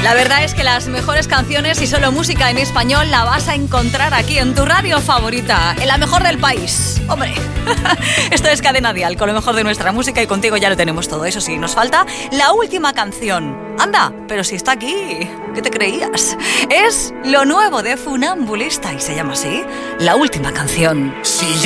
La verdad es que las mejores canciones y solo música en español la vas a encontrar aquí en tu radio favorita, en la mejor del país. Hombre, esto es Cadena Dial, con lo mejor de nuestra música y contigo ya lo tenemos todo. Eso sí, nos falta la última canción. Anda, pero si está aquí, ¿qué te creías? Es lo nuevo de Funambulista y se llama así, La Última Canción. Si